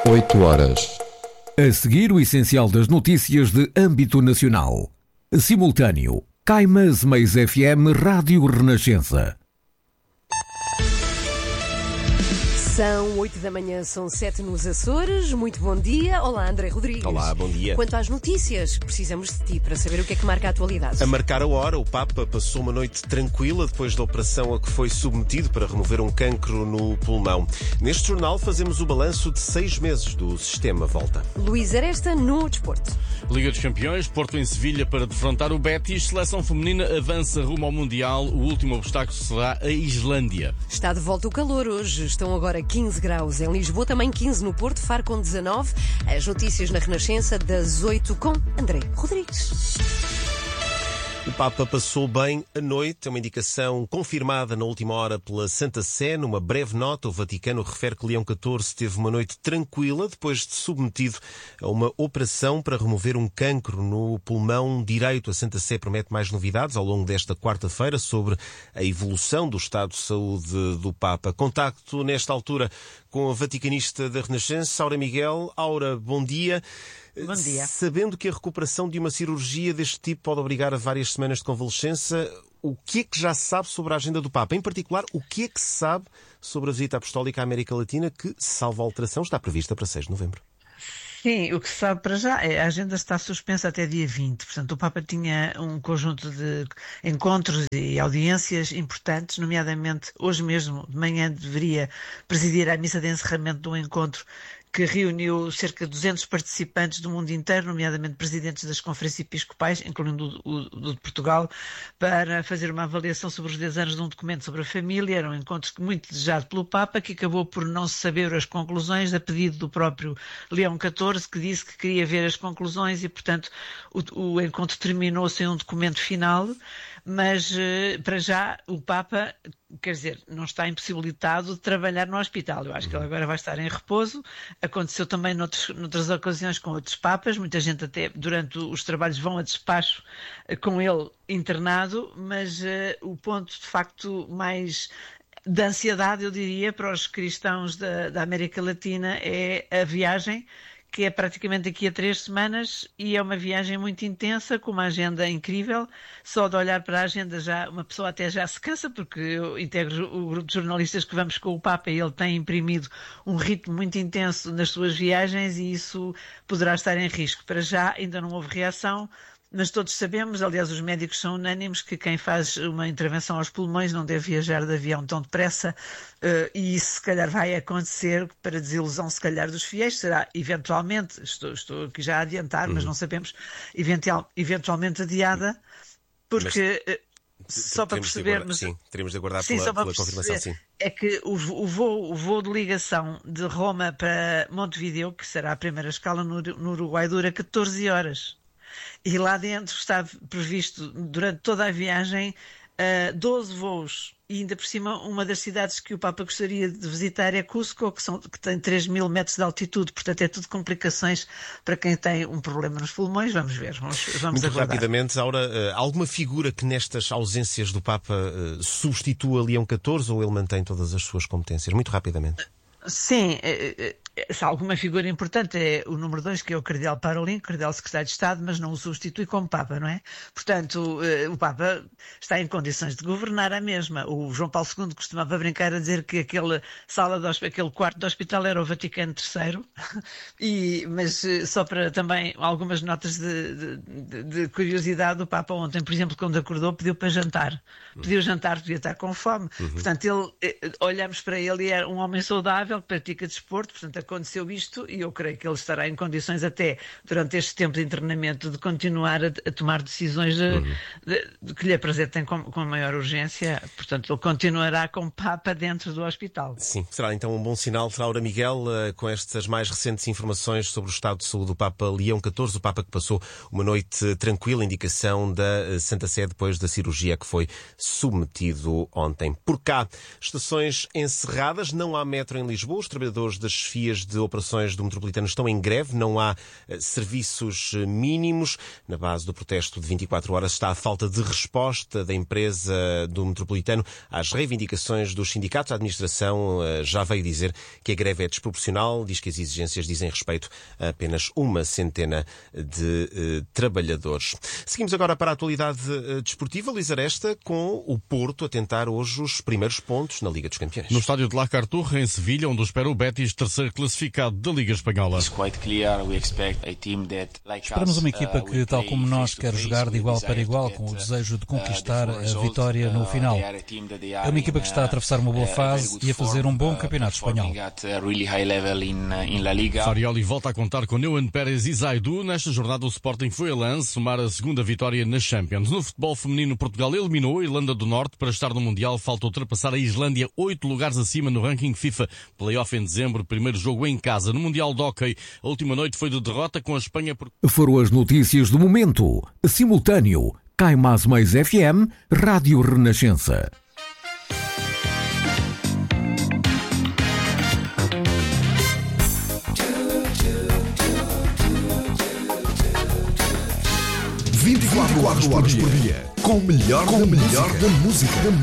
8 horas. A seguir, o essencial das notícias de âmbito nacional. Simultâneo. Caimas Mais FM Rádio Renascença. São 8 da manhã, são 7 nos Açores. Muito bom dia. Olá, André Rodrigues. Olá, bom dia. Quanto às notícias, precisamos de ti para saber o que é que marca a atualidade. A marcar a hora, o Papa passou uma noite tranquila depois da operação a que foi submetido para remover um cancro no pulmão. Neste jornal fazemos o balanço de 6 meses do Sistema Volta. Luís Aresta no desporto. Liga dos Campeões, Porto em Sevilha para defrontar o Betis. Seleção feminina avança rumo ao Mundial. O último obstáculo será a Islândia. Está de volta o calor hoje. Estão agora 15 graus em Lisboa, também 15 no Porto, Faro com 19. As notícias na Renascença das 8 com André Rodrigues. O Papa passou bem a noite, é uma indicação confirmada na última hora pela Santa Sé. Numa breve nota, o Vaticano refere que Leão XIV teve uma noite tranquila depois de submetido a uma operação para remover um cancro no pulmão direito. A Santa Sé promete mais novidades ao longo desta quarta-feira sobre a evolução do estado de saúde do Papa. Contacto nesta altura com a vaticanista da Renascença, Aura Miguel. Aura, bom dia. Bom dia. Sabendo que a recuperação de uma cirurgia deste tipo pode obrigar a várias semanas de convalescença, o que é que já se sabe sobre a agenda do Papa? Em particular, o que é que se sabe sobre a visita apostólica à América Latina que, salvo alteração, está prevista para 6 de novembro? Sim, o que se sabe para já é a agenda está suspensa até dia 20. Portanto, o Papa tinha um conjunto de encontros e audiências importantes, nomeadamente hoje mesmo de manhã deveria presidir a missa de encerramento de um encontro que reuniu cerca de 200 participantes do mundo inteiro, nomeadamente presidentes das conferências episcopais, incluindo o de Portugal, para fazer uma avaliação sobre os 10 anos de um documento sobre a família. Era um encontro muito desejado pelo Papa, que acabou por não se saber as conclusões, a pedido do próprio Leão XIV, que disse que queria ver as conclusões e, portanto, o encontro terminou sem um documento final, mas para já o Papa, quer dizer, não está impossibilitado de trabalhar no hospital. Eu acho que ele agora vai estar em repouso. Aconteceu também noutras ocasiões com outros papas. Muita gente até durante os trabalhos vão a despacho com ele internado, mas o ponto de facto mais de ansiedade, eu diria, para os cristãos da América Latina é a viagem, que é praticamente daqui a 3 semanas e é uma viagem muito intensa, com uma agenda incrível. Só de olhar para a agenda já uma pessoa até já se cansa, porque eu integro o grupo de jornalistas que vamos com o Papa e ele tem imprimido um ritmo muito intenso nas suas viagens e isso poderá estar em risco. Para já ainda não houve reação, mas todos sabemos, aliás os médicos são unânimes, que quem faz uma intervenção aos pulmões não deve viajar de avião tão depressa e isso se calhar vai acontecer para desilusão se calhar dos fiéis, será eventualmente, estou aqui já a adiantar, mas não sabemos, eventualmente adiada, porque só para percebermos... Sim, teremos de aguardar pela confirmação, sim. É que o voo de ligação de Roma para Montevideo, que será a primeira escala no Uruguai, dura 14 horas. E lá dentro está previsto, durante toda a viagem, 12 voos. E ainda por cima, uma das cidades que o Papa gostaria de visitar é Cusco, que tem 3.000 metros de altitude. Portanto, é tudo complicações para quem tem um problema nos pulmões. Vamos ver, vamos Muito aguardar. rapidamente, Aura, alguma figura que nestas ausências do Papa substitua Leão XIV ou ele mantém todas as suas competências? Muito rapidamente. Sim, se há alguma figura importante é o número 2, que é o Cardeal Parolin, Cardeal Secretário de Estado, mas não o substitui como Papa, não é? Portanto, o Papa está em condições de governar a mesma. O João Paulo II costumava brincar a dizer que aquele quarto do hospital era o Vaticano III, mas só para também algumas notas de curiosidade, o Papa ontem, por exemplo, quando acordou, pediu para jantar. Pediu jantar, podia estar com fome. Portanto, olhamos para ele e é um homem saudável, que pratica desporto, portanto aconteceu isto e eu creio que ele estará em condições até durante este tempo de internamento de continuar a tomar decisões de que lhe apresentem com maior urgência, portanto ele continuará como Papa dentro do hospital. Sim, será então um bom sinal. Laura Miguel, com estas mais recentes informações sobre o estado de saúde do Papa Leão XIV, o Papa que passou uma noite tranquila, indicação da Santa Sé depois da cirurgia que foi submetido ontem. Por cá, estações encerradas, não há metro em Lisboa, os trabalhadores das FIAs áreas de operações do Metropolitano estão em greve, não há serviços mínimos. Na base do protesto de 24 horas está a falta de resposta da empresa do Metropolitano às reivindicações dos sindicatos. A administração já veio dizer que a greve é desproporcional, diz que as exigências dizem respeito a apenas uma centena de trabalhadores. Seguimos agora para a atualidade desportiva. Luís Aresta, com o Porto a tentar hoje os primeiros pontos na Liga dos Campeões. No estádio de La Carturra, em Sevilha, onde espera o Betis, terceiro classificado da Liga Espanhola. Esperamos uma equipa que, tal como nós, quer jogar de igual para igual, com o desejo de conquistar a vitória no final. É uma equipa que está a atravessar uma boa fase e a fazer um bom campeonato espanhol. Farioli volta a contar com Neuan Pérez e Zaidu. Nesta jornada o Sporting foi a Lens somar a segunda vitória na Champions. No futebol feminino, Portugal eliminou a Irlanda do Norte. Para estar no Mundial falta ultrapassar a Islândia 8 lugares acima no ranking FIFA. Playoff em dezembro, primeiro jogo em casa. No Mundial de Hóquei, a última noite foi de derrota com a Espanha por... Foram as notícias do momento. Simultâneo, Cai Mais Mais FM, Rádio Renascença. Quatro horas por dia, com o melhor da música.